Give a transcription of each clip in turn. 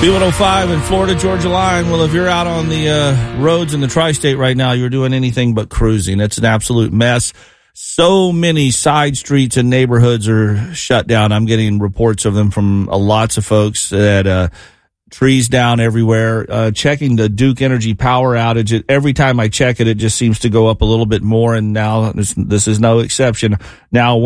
B105 in Florida, Georgia line. Well, if you're out on the roads in the tri-state right now, you're doing anything but cruising. It's an absolute mess. So many side streets and neighborhoods are shut down. I'm getting reports of them from lots of folks that trees down everywhere. Checking the Duke Energy power outage. Every time I check it, it just seems to go up a little bit more. And now this is no exception. Now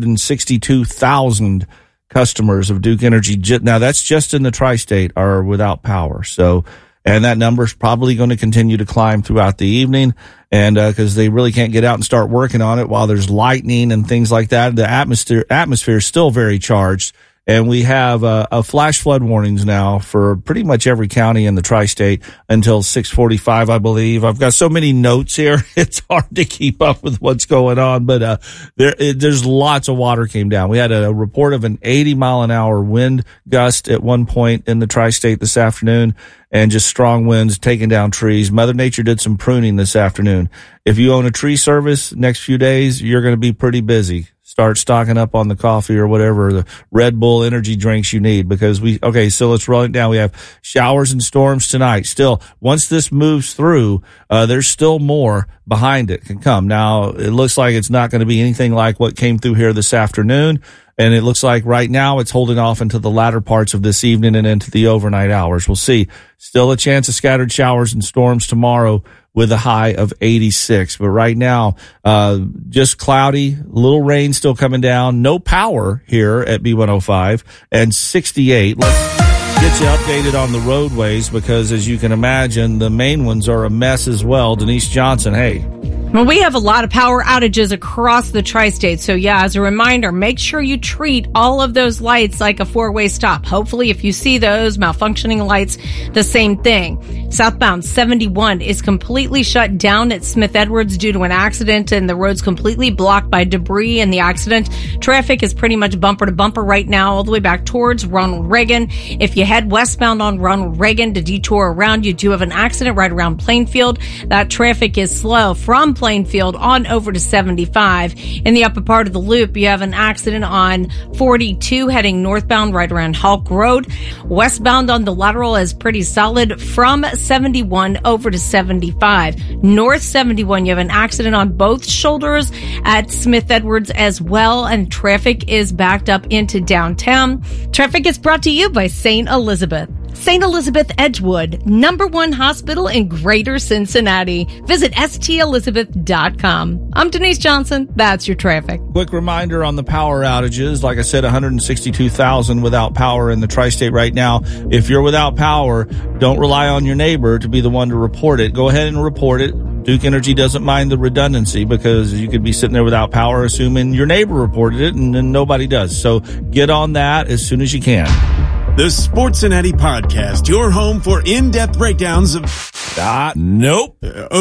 162,000 customers of Duke Energy. Now that's just in the tri-state are without power. So, and that number is probably going to continue to climb throughout the evening. And, cause they really can't get out and start working on it while there's lightning and things like that. The atmosphere is still very charged. And we have a flash flood warnings now for pretty much every county in the tri-state until 6:45, I believe. I've got so many notes here; it's hard to keep up with what's going on. But there's lots of water came down. We had a report of an 80-mile-an-hour wind gust at one point in the tri-state this afternoon, and just strong winds taking down trees. Mother Nature did some pruning this afternoon. If you own a tree service, next few days you're going to be pretty busy. Start stocking up on the coffee or whatever, the Red Bull energy drinks you need, because so let's roll it down. We have showers and storms tonight. Still, once this moves through, there's still more behind it can come. Now, it looks like it's not going to be anything like what came through here this afternoon. And it looks like right now it's holding off into the latter parts of this evening and into the overnight hours. We'll see. Still a chance of scattered showers and storms tomorrow with a high of 86. But right now, just cloudy, little rain still coming down, no power here at B105, and 68. Let's get you updated on the roadways, because as you can imagine, the main ones are a mess as well. Denise Johnson, hey. Well, we have a lot of power outages across the tri-state. So yeah, as a reminder, make sure you treat all of those lights like a four-way stop. Hopefully, if you see those malfunctioning lights, the same thing. Southbound 71 is completely shut down at Smith Edwards due to an accident, and the road's completely blocked by debris in the accident. Traffic is pretty much bumper to bumper right now, all the way back towards Ronald Reagan. If you head westbound on Ronald Reagan to detour around, you do have an accident right around Plainfield. That traffic is slow from Plainfield on over to 75. In the upper part of the loop, you have an accident on 42 heading northbound right around Hulk Road. Westbound on the lateral is pretty solid from 71 over to 75. North 71, you have an accident on both shoulders at Smith Edwards as well, and traffic is backed up into downtown. Traffic is brought to you by St. Elizabeth. St. Elizabeth Edgewood, #1 hospital in Greater Cincinnati. Visit stelizabeth.com. I'm Denise Johnson. That's your traffic. Quick reminder on the power outages. Like I said, 162,000 without power in the tri-state right now. If you're without power, don't rely on your neighbor to be the one to report it. Go ahead and report it. Duke Energy doesn't mind the redundancy, because you could be sitting there without power assuming your neighbor reported it, and then nobody does. So get on that as soon as you can. The Sportsinetti Podcast, your home for in-depth breakdowns of... Nope.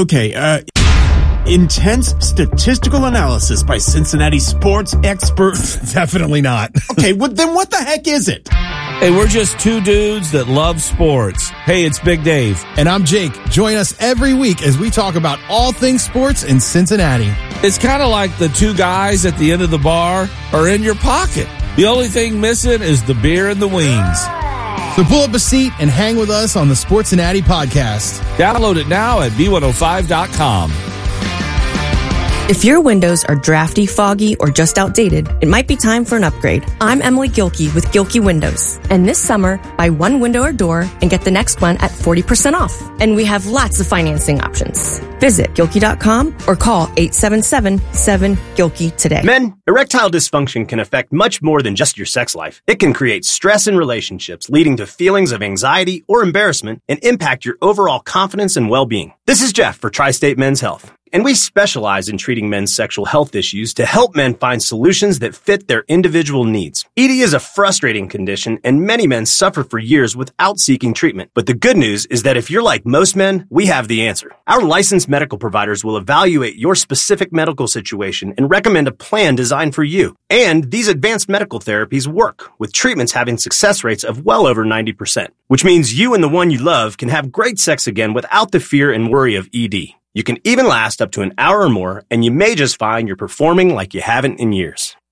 Intense statistical analysis by Cincinnati sports experts. Definitely not. Okay, well, then what the heck is it? Hey, we're just two dudes that love sports. Hey, it's Big Dave. And I'm Jake. Join us every week as we talk about all things sports in Cincinnati. It's kind of like the two guys at the end of the bar are in your pocket. The only thing missing is the beer and the wings. So pull up a seat and hang with us on the Sportsinetti Podcast. Download it now at b105.com. If your windows are drafty, foggy, or just outdated, it might be time for an upgrade. I'm Emily Gilkey with Gilkey Windows. And this summer, buy one window or door and get the next one at 40% off. And we have lots of financing options. Visit Gilkey.com or call 877-7-GILKEY today. Men, erectile dysfunction can affect much more than just your sex life. It can create stress in relationships, leading to feelings of anxiety or embarrassment, and impact your overall confidence and well-being. This is Jeff for Tri-State Men's Health, and we specialize in treating men's sexual health issues to help men find solutions that fit their individual needs. ED is a frustrating condition, and many men suffer for years without seeking treatment. But the good news is that if you're like most men, we have the answer. Our licensed medical providers will evaluate your specific medical situation and recommend a plan designed for you. And these advanced medical therapies work, with treatments having success rates of well over 90%, which means you and the one you love can have great sex again without the fear and worry of ED. You can even last up to an hour or more, and you may just find you're performing like you haven't in years.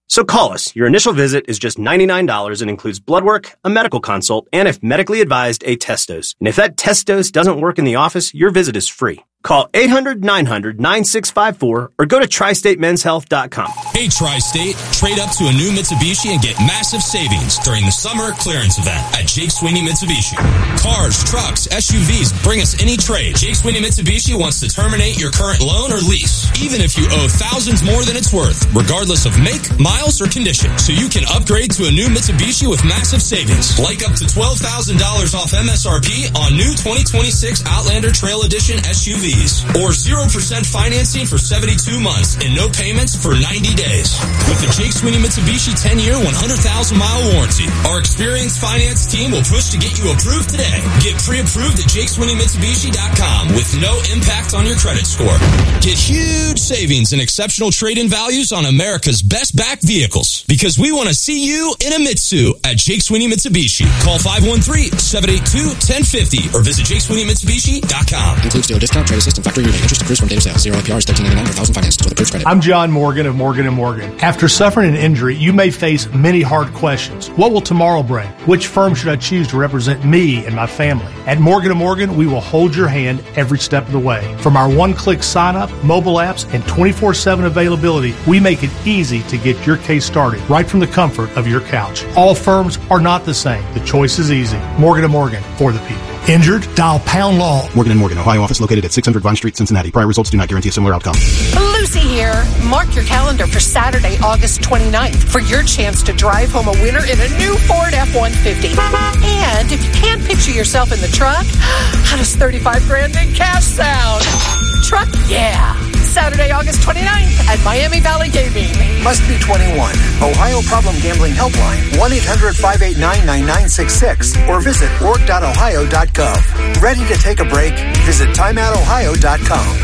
So call us. Your initial visit is just $99 and includes blood work, a medical consult, and if medically advised, a test dose. And if that test dose doesn't work in the office, your visit is free. Call 800-900-9654 or go to TriStateMen'sHealth.com. Hey, Tri-State, trade up to a new Mitsubishi and get massive savings during the summer clearance event at Jake Sweeney Mitsubishi. Cars, trucks, SUVs, bring us any trade. Jake Sweeney Mitsubishi wants to terminate your current loan or lease, even if you owe thousands more than it's worth, regardless of make, miles, or condition. So you can upgrade to a new Mitsubishi with massive savings, like up to $12,000 off MSRP on new 2026 Outlander Trail Edition SUVs. Or 0% financing for 72 months and no payments for 90 days. With the Jake Sweeney Mitsubishi 10-year, 100,000-mile warranty, our experienced finance team will push to get you approved today. Get pre-approved at JakeSweeneyMitsubishi.com with no impact on your credit score. Get huge savings and exceptional trade-in values on America's best-backed vehicles. Because we want to see you in a Mitsu at Jake Sweeney Mitsubishi. Call 513-782-1050 or visit JakeSweeneyMitsubishi.com. Includes dealer discount, trade assist, and factory rebate. Interest accrues from date of sale. 0 APR is $13.99 per thousand financed with approved credit. I'm John Morgan of Morgan & Morgan. After suffering an injury, you may face many hard questions. What will tomorrow bring? Which firm should I choose to represent me and my family? At Morgan & Morgan, we will hold your hand every step of the way. From our one-click sign-up, mobile apps, and 24/7 availability, we make it easy to get your case started right from the comfort of your couch. All firms are not the same. The choice is easy. Morgan & Morgan, for the people. Injured? Dial pound law. Morgan & Morgan, Ohio office located at 600 Vine Street, Cincinnati. Prior results do not guarantee a similar outcome. Lucy here. Mark your calendar for Saturday, August 29th for your chance to drive home a winner in a new Ford F-150. And if you can't picture yourself in the truck, how does $35,000 in cash sound? Truck? Yeah. Saturday, August 29th at Miami Valley Gaming. Must be 21. Ohio Problem Gambling Helpline, 1-800-589-9966 or visit org.ohio.gov. Ready to take a break? Visit timeoutohio.com.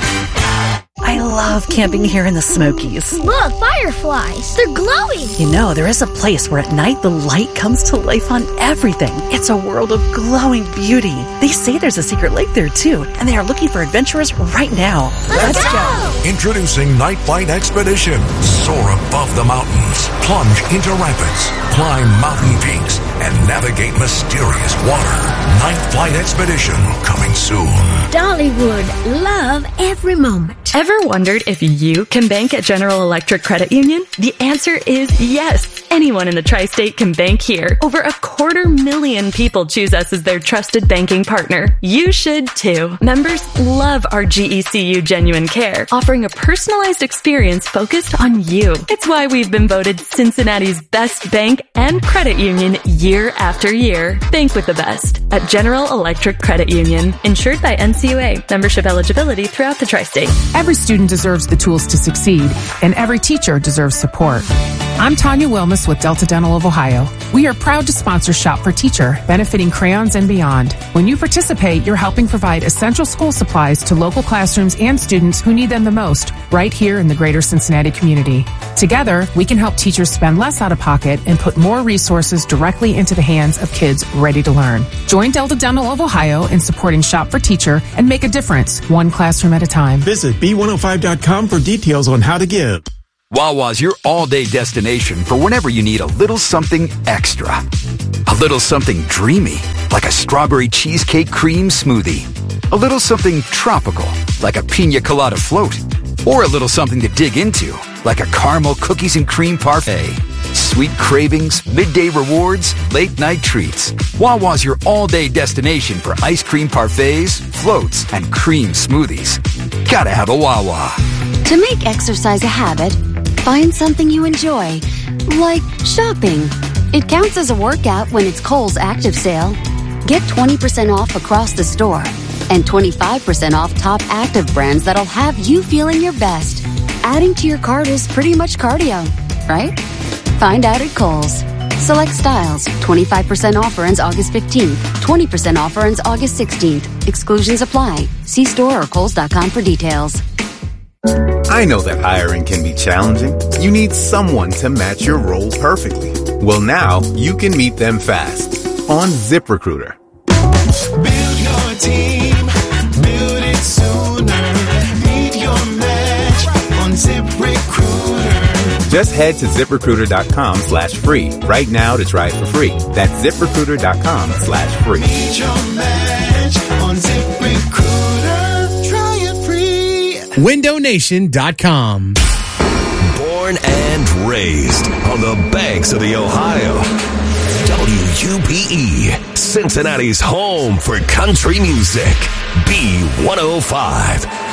I love camping here in the Smokies. Look, fireflies. They're glowing. You know, there is a place where at night the light comes to life on everything. It's a world of glowing beauty. They say there's a secret lake there too, and they are looking for adventurers right now. Let's go. Introducing Night Flight Expedition. Soar above the mountains, plunge into rapids, climb mountain peaks, and navigate mysterious water. Night Flight Expedition coming soon. Dollywood, love every moment. Ever wondered if you can bank at General Electric Credit Union? The answer is yes. Anyone in the Tri-State can bank here. Over 250,000 people choose us as their trusted banking partner. You should too. Members love our GECU Genuine Care, offering a personalized experience focused on you. It's why we've been voted Cincinnati's best bank and credit union year after year. Bank with the best at General Electric Credit Union. Insured by NCUA. Membership eligibility throughout the Tri-State. Every student deserves the tools to succeed, and every teacher deserves support. I'm Tanya Wilmus with Delta Dental of Ohio. We are proud to sponsor Shop for Teacher, benefiting crayons and beyond. When you participate, you're helping provide essential school supplies to local classrooms and students who need them the most, right here in the greater Cincinnati community. Together, we can help teachers spend less out of pocket and put more resources directly into the hands of kids ready to learn. Join Delta Dental of Ohio in supporting Shop for Teacher and make a difference, one classroom at a time. Visit B105.com for details on how to give. Wawa's your all-day destination for whenever you need a little something extra. A little something dreamy, like a strawberry cheesecake cream smoothie. A little something tropical, like a piña colada float. Or a little something to dig into, like a caramel cookies and cream parfait. Sweet cravings, midday rewards, late-night treats. Wawa's your all-day destination for ice cream parfaits, floats, and cream smoothies. Gotta have a Wawa. To make exercise a habit, find something you enjoy, like shopping. It counts as a workout when it's Kohl's Active Sale. Get 20% off across the store and 25% off top active brands that'll have you feeling your best. Adding to your cart is pretty much cardio, right? Find out at Kohl's. Select styles. 25% offer ends August 15th. 20% offer ends August 16th. Exclusions apply. See store or Kohls.com for details. I know that hiring can be challenging. You need someone to match your role perfectly. Well, now you can meet them fast on ZipRecruiter. Build your team. Build it sooner. Meet your match on ZipRecruiter. Just head to ZipRecruiter.com/free right now to try it for free. That's ZipRecruiter.com/free. Meet your match on ZipRecruiter. Try it free. WindowNation.com. Born and raised on the banks of the Ohio. WUPE, Cincinnati's home for country music. B105.